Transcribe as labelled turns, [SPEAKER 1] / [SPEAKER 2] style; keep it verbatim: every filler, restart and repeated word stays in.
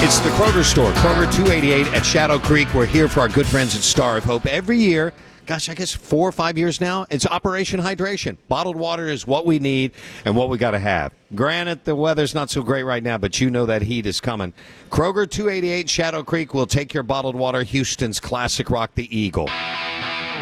[SPEAKER 1] It's the Kroger store, Kroger two eighty-eight at Shadow Creek. We're here for our good friends at Star of Hope. Every year, gosh, I guess four or five years now, it's Operation Hydration. Bottled water is what we need and what we got to have. Granted, the weather's not so great right now, but you know that heat is coming. Kroger two eighty-eight Shadow Creek will take your bottled water, Houston's classic rock, the Eagle.